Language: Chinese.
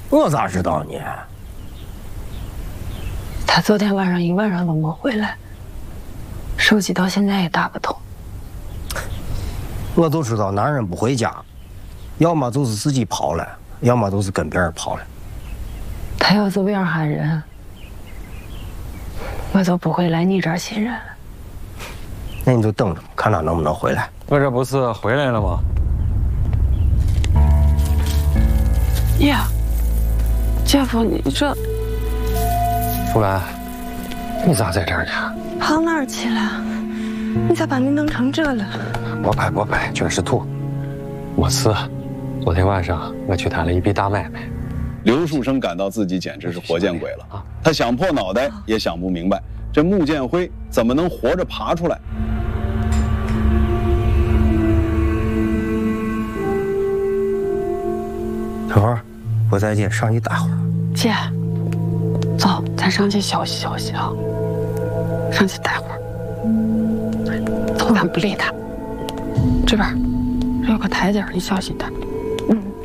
我咋知道呢？ 他昨天晚上一晚上都没回来，手机到现在也打不通。 我就知道男人不回家，要么就是自己跑了，要么就是跟别人跑了。 他要是外汉人，我就不会来你这儿信任了。 那你就等着，看他能不能回来。 我这不是回来了吗？ 呀，姐夫，你这福兰，你咋在这儿呢？ 跑哪儿去了？你咋把你弄成这了？ 不拍，全是土。没事，昨天晚上我去谈了一笔大买卖。 刘树生感到自己简直是活见鬼了，他想破脑袋也想不明白，这穆建辉怎么能活着爬出来？ 小花，我在这上去待会儿。 姐，走，咱上去休息休息啊，上去待会儿。走，咱不理他。这边有个台阶，你小心点。